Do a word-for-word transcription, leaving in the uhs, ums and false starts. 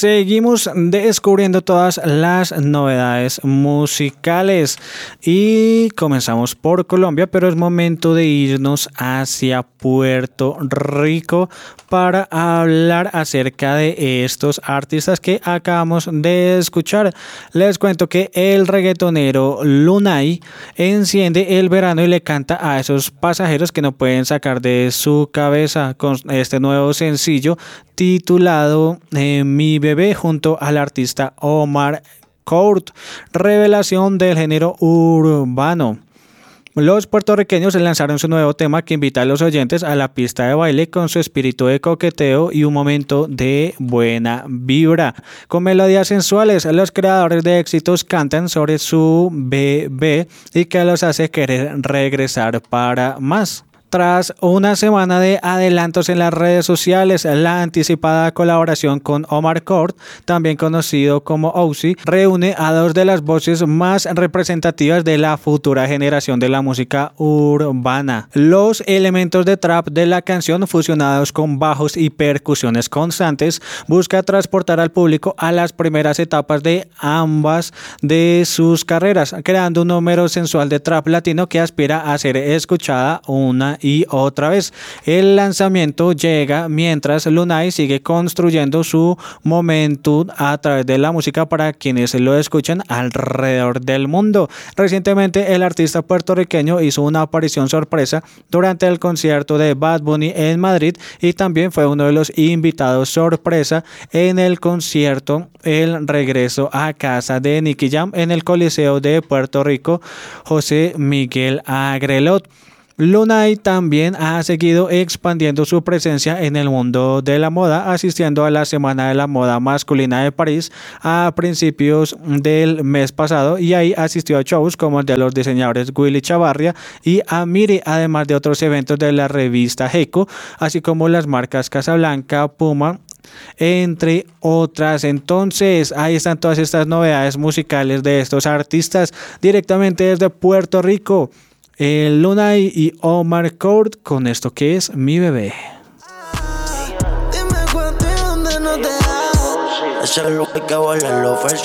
Seguimos descubriendo todas las novedades musicales y comenzamos por Colombia, pero es momento de irnos hacia Puerto Rico para hablar acerca de estos artistas que acabamos de escuchar. Les cuento que el reggaetonero Lunay enciende el verano y le canta a esos pasajeros que no pueden sacar de su cabeza con este nuevo sencillo titulado eh, Mi Bebé junto al artista Omar Court, revelación del género urbano. Los puertorriqueños lanzaron su nuevo tema que invita a los oyentes a la pista de baile con su espíritu de coqueteo y un momento de buena vibra. Con melodías sensuales, los creadores de éxitos cantan sobre su bebé y que los hace querer regresar para más. Tras una semana de adelantos en las redes sociales, la anticipada colaboración con Omar Court, también conocido como Ozzy, reúne a dos de las voces más representativas de la futura generación de la música urbana. Los elementos de trap de la canción, fusionados con bajos y percusiones constantes, busca transportar al público a las primeras etapas de ambas de sus carreras, creando un número sensual de trap latino que aspira a ser escuchada una y otra vez. El lanzamiento llega mientras Lunay sigue construyendo su momentum a través de la música para quienes lo escuchan alrededor del mundo. Recientemente el artista puertorriqueño hizo una aparición sorpresa durante el concierto de Bad Bunny en Madrid y también fue uno de los invitados sorpresa en el concierto El Regreso a Casa de Nicky Jam en el Coliseo de Puerto Rico José Miguel Agrelot. Lunay también ha seguido expandiendo su presencia en el mundo de la moda, asistiendo a la Semana de la Moda Masculina de París a principios del mes pasado, y ahí asistió a shows como el de los diseñadores Willy Chavarria y Amiri, además de otros eventos de la revista Heco, así como las marcas Casablanca, Puma, entre otras. Entonces ahí están todas estas novedades musicales de estos artistas directamente desde Puerto Rico. El Lunay y Omar Court con esto que es Mi Bebé. Dime cuánto y dónde no te hago. Eso es lo que vuelan los first